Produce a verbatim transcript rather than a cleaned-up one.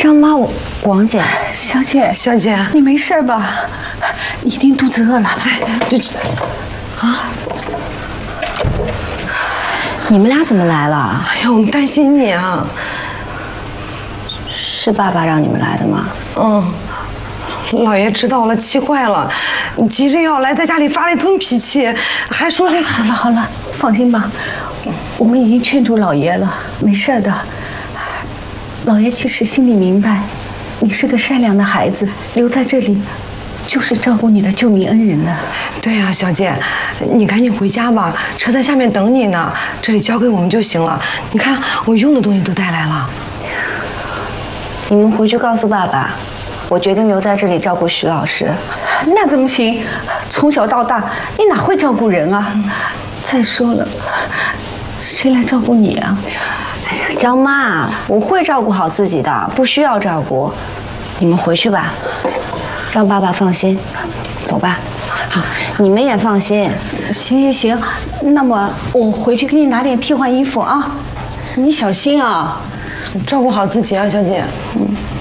张妈，我王姐， 小姐， 小姐， 你没事吧？一定肚子饿了。哎， 这啊， 你们俩怎么来了？ 哎呀，我们担心你啊。 是爸爸让你们来的吗？ 嗯，老爷知道了，气坏了，急着要来，在家里发了一通脾气，还说是…… 好了好了，放心吧，我们已经劝住老爷了，没事的。老爷其实心里明白，你是个善良的孩子，留在这里就是照顾你的救命恩人呢。 对呀，小姐，你赶紧回家吧，车在下面等你呢，这里交给我们就行了。你看，我用的东西都带来了。 你们回去告诉爸爸，我决定留在这里照顾徐老师。 那怎么行？从小到大，你哪会照顾人啊？再说了，谁来照顾你啊？ 张妈，我会照顾好自己的，不需要照顾。你们回去吧，让爸爸放心。走吧。好，你们也放心。 行行行，那么我回去给你拿点替换衣服啊。你小心啊， 照顾好自己啊，小姐。 嗯。